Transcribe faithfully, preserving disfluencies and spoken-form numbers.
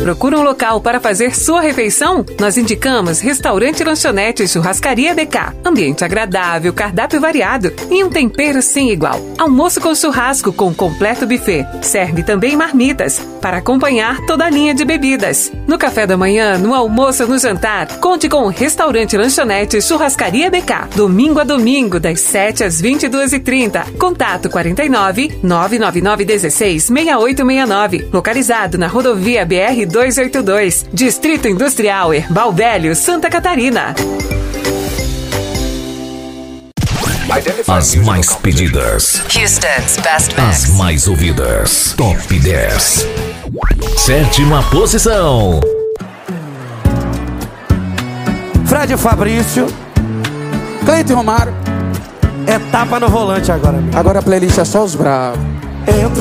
procura um local para fazer sua refeição? Nós indicamos Restaurante Lanchonete Churrascaria B K. Ambiente agradável, cardápio variado e um tempero sem igual. Almoço com churrasco com completo buffet. Serve também marmitas para acompanhar toda a linha de bebidas. No café da manhã, no almoço ou no jantar, conte com o Restaurante Lanchonete Churrascaria B K. Domingo a domingo, das sete às vinte e duas e trinta. Contato quarenta e nove, nove nove nove dezesseis, seis oito seis nove. Localizado na rodovia B R duzentos e oitenta e dois. Distrito Industrial Herbal Velho, Santa Catarina. As mais pedidas. Houston's Best Mix. As mais ouvidas. Top dez. Sétima posição. Fred Fabrício, Cleiton Romário. É tapa no volante agora, amigo. Agora a playlist é só os bravos. Entra